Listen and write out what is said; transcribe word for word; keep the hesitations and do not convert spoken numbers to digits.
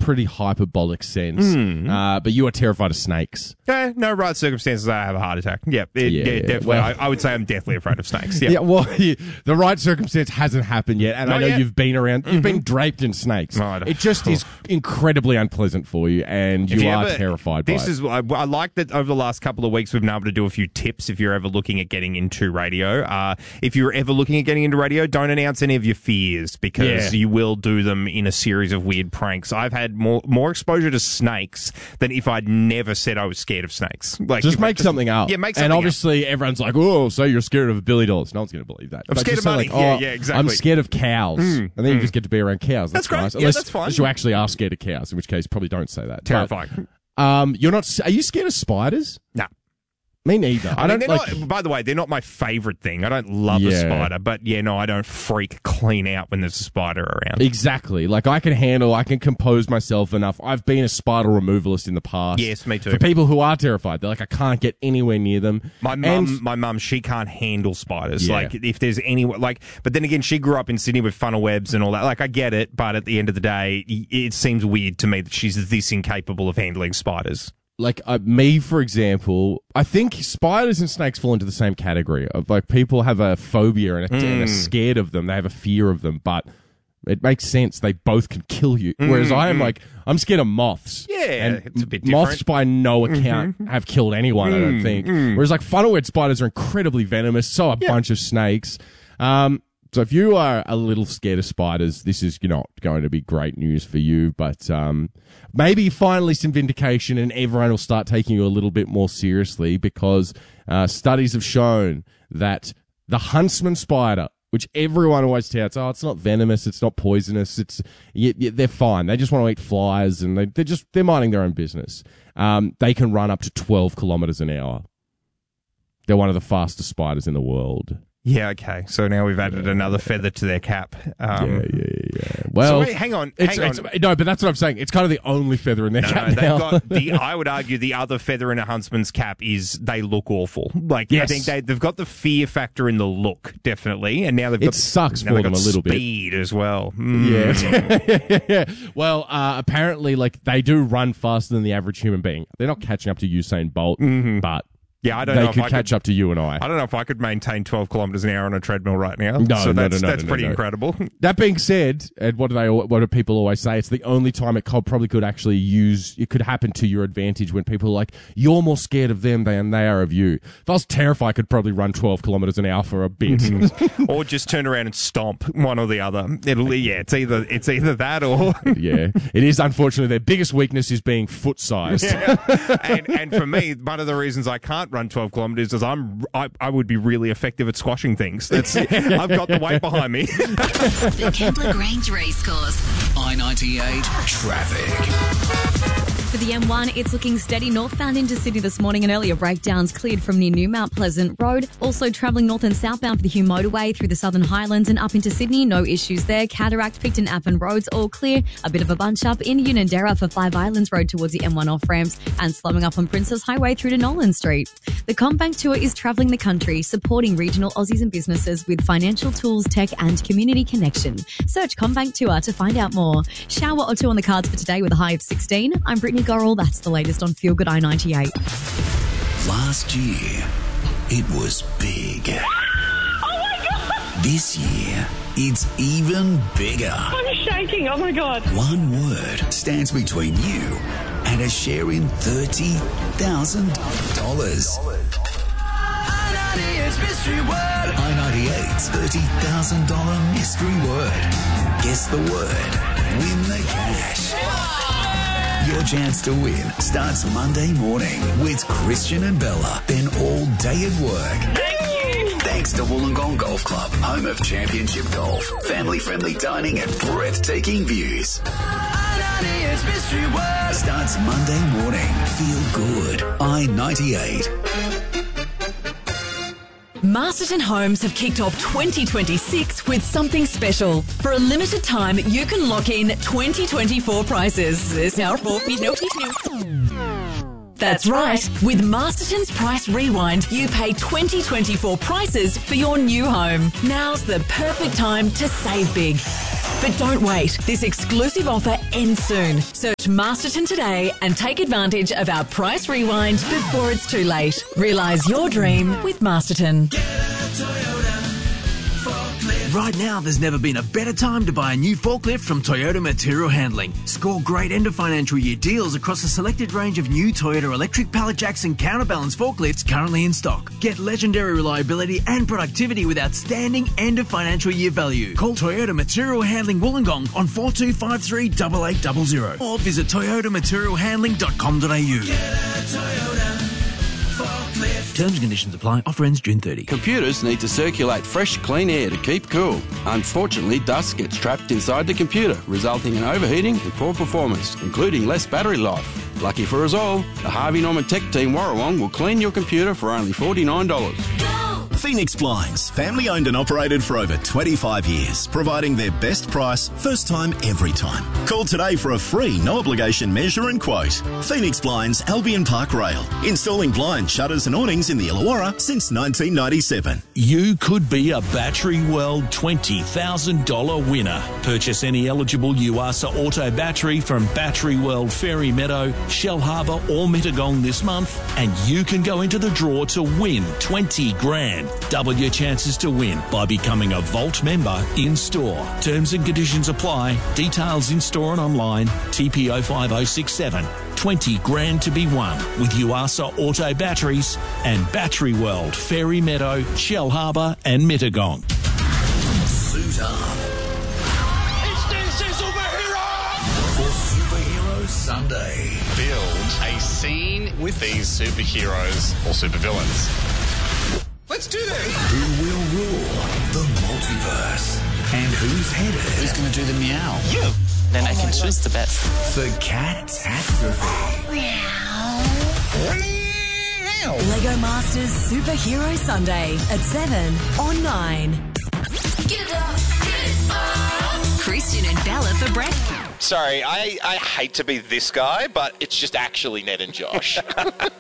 pretty hyperbolic sense. Mm. Uh, but you are terrified of snakes. Yeah, no right circumstances, I have a heart attack. Yeah, it, Yeah, yeah, definitely. well- I, I would say I'm definitely afraid of snakes. Yeah. Yeah, well, the right circumstance hasn't happened yet, and Not I know yet. you've been around, you've been draped in snakes. Oh, I don't- It just is incredibly unpleasant for you, and If you, are ever- terrified by This it. is I, I like that over the last couple of weeks we've been able to do a few tips if you're ever looking at getting into radio. Uh, if you're ever looking at getting into radio, don't announce any of your fears because Yeah. you will do them in a series of weird pranks. I've had more more exposure to snakes than if I'd never said I was scared of snakes. Like Just if I make something up. Yeah, make something And up. obviously everyone's like, oh, so you're scared of a billion dollars. No one's going to believe that. I'm But scared just of say money. like, Yeah, oh, yeah, exactly. I'm scared of cows. and then you just get to be around cows. That's, That's great. nice. Yeah, Unless, that's fine. unless you actually are scared of cows, in which case probably don't say that. Terrifying. But, um, you're not, are you scared of spiders? No. Me neither. I, I, mean, don't they're like. not, by the way, they're not my favourite thing. I don't love a Yeah. spider, but yeah, no, I don't freak clean out when there's a spider around. Exactly. Like, I can handle, I can compose myself enough. I've been a spider removalist in the past. Yes, me too. For people who are terrified, they're like, I can't get anywhere near them. My And- mum, my mum, she can't handle spiders. Yeah. Like, if there's any, like, but then again, she grew up in Sydney with funnel webs and all that. Like, I get it, but at the end of the day, it seems weird to me that she's this incapable of handling spiders. Like uh, me, for example, I think spiders and snakes fall into the same category of like people have a phobia and, a, and are scared of them. They have a fear of them, but it makes sense. They both can kill you. Whereas I am like, I'm scared of moths. Yeah, and it's a bit moths different. by no account have killed anyone, I don't think. Whereas like funnel-web spiders are incredibly venomous. So are a bunch of snakes. Um, So if you are a little scared of spiders, this is not going to be great news for you. But um, maybe finally some vindication and everyone will start taking you a little bit more seriously because uh, studies have shown that the huntsman spider, which everyone always touts, oh, it's not venomous, it's not poisonous, it's y- y- they're fine. They just want to eat flies and they, they're just they're minding their own business. Um, they can run up to twelve kilometers an hour. They're one of the fastest spiders in the world. Yeah, okay. So now we've added another feather to their cap. Um, yeah, yeah, yeah. Well, so wait, hang on, it's, hang it's, on. no, but that's what I'm saying. It's kind of the only feather in their No, cap no, they've now. got the. I would argue the other feather in a huntsman's cap is they look awful. Like I Yes. think they they've got the fear factor in the look definitely, and now they've got It sucks now for they've them got a little bit. speed as well. Mm. Yeah. yeah. Well, uh, apparently, like they do run faster than the average human being. They're not catching up to Usain Bolt, but Yeah, I don't they know if could I catch could, up to you and I. I don't know if I could maintain twelve kilometers an hour on a treadmill right now. No, so no, that's, no, no, that's no, pretty no. incredible. That being said, and what do they? What do people always say? It's the only time it could, probably could actually use. It could happen to your advantage when people are like, "You're more scared of them than they are of you." If I was terrified, I could probably run twelve kilometers an hour for a bit. Or just turn around and stomp one or the other. It'll yeah, it's either it's either that or Yeah, it is unfortunately their biggest weakness is being foot sized. and and for me, one of the reasons I can't run twelve kilometers is I'm I, I would be really effective at squashing things. That's I've got the weight behind me. The Kembla Grange Racecourse. I ninety-eight traffic. For the M one, it's looking steady northbound into Sydney this morning and earlier breakdowns cleared from near New Mount Pleasant Road. Also travelling north and southbound for the Hume Motorway through the Southern Highlands and up into Sydney. No issues there. Cataract, Picton, Appin roads all clear. A bit of a bunch up in Unanderra for Five Islands Road towards the M one off-ramps and slowing up on Princess Highway through to Nolan Street. The CommBank Tour is travelling the country, supporting regional Aussies and businesses with financial tools, tech and community connection. Search CommBank Tour to find out more. Shower or two on the cards for today with a high of sixteen. I'm Brittany Gorrell. That's the latest on Feel Good I ninety-eight. Last year, it was big. Oh my God! This year, it's even bigger. I'm shaking. Oh my God. One word stands between you and a share in thirty thousand dollars. I ninety-eight's mystery word. I ninety-eight's thirty thousand dollars mystery word. Guess the word. Win the cash. Your chance to win starts Monday morning with Christian and Bella. Then all day at work. Thank you. Thanks to Wollongong Golf Club, home of championship golf, family-friendly dining and breathtaking views. I ninety-eight's mystery word starts Monday morning. Feel good. I ninety-eight. Masterton Homes have kicked off twenty twenty-six with something special. For a limited time, you can lock in twenty twenty-four prices. That's right. With Masterton's Price Rewind, you pay twenty twenty-four prices for your new home. Now's the perfect time to save big. But don't wait. This exclusive offer ends soon. Search Masterton today and take advantage of our price rewind before it's too late. Realise your dream with Masterton. Right now, there's never been a better time to buy a new forklift from Toyota Material Handling. Score great end of financial year deals across a selected range of new Toyota electric pallet jacks and counterbalance forklifts currently in stock. Get legendary reliability and productivity with outstanding end of financial year value. Call Toyota Material Handling Wollongong on four two five three, eight eight zero zero or visit toyota material handling dot com dot a u. Terms and conditions apply. Offer ends June thirtieth. Computers need to circulate fresh, clean air to keep cool. Unfortunately, dust gets trapped inside the computer, resulting in overheating and poor performance, including less battery life. Lucky for us all, the Harvey Norman Tech Team Warrawong will clean your computer for only forty-nine dollars. Phoenix Blinds, family owned and operated for over twenty-five years, providing their best price, first time, every time. Call today for a free, no obligation measure and quote. Phoenix Blinds, Albion Park Rail, installing blind shutters and awnings in the Illawarra since nineteen ninety-seven. You could be a Battery World twenty thousand dollars winner. Purchase any eligible Uasa Auto battery from Battery World Fairy Meadow, Shell Harbour or Mittagong this month, and you can go into the draw to win twenty grand. Double your chances to win by becoming a Vault member in store. Terms and conditions apply. Details in store and online. T P oh five oh six seven. twenty grand to be won with Uasa Auto batteries and Battery World, Fairy Meadow, Shell Harbour and Mittagong. Suit up. It's D C Superhero! For Superhero Sunday. Build a scene with these superheroes or supervillains. Let's do this! Who will rule the multiverse? And who's headed? Who's going to do the meow? You! Then I can choose the best. For Catastrophe. Lego Masters Superhero Sunday at seven on nine. Get it up, get it up. Christian and Bella for breakfast. Sorry, I, I hate to be this guy, but it's just actually Ned and Josh.